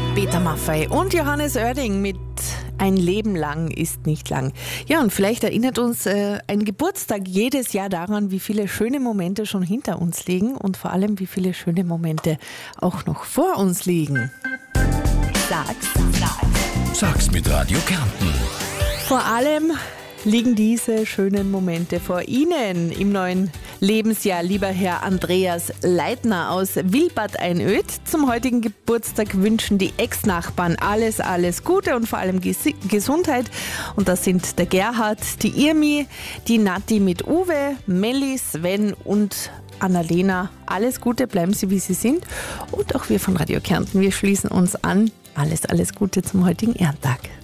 Peter Maffay und Johannes Oerding mit Ein Leben lang ist nicht lang. Ja, und vielleicht erinnert uns ein Geburtstag jedes Jahr daran, wie viele schöne Momente schon hinter uns liegen und vor allem, wie viele schöne Momente auch noch vor uns liegen. Sag's mit Radio Kärnten. Vor allem liegen diese schönen Momente vor Ihnen im neuen Lebensjahr, lieber Herr Andreas Leitner aus Wilbert-Einöd. Zum heutigen Geburtstag wünschen die Ex-Nachbarn alles Gute und vor allem Gesundheit. Und das sind der Gerhard, die Irmi, die Nati mit Uwe, Melli, Sven und Annalena. Alles Gute, bleiben Sie, wie Sie sind. Und auch wir von Radio Kärnten, wir schließen uns an. Alles Gute zum heutigen Ehrentag.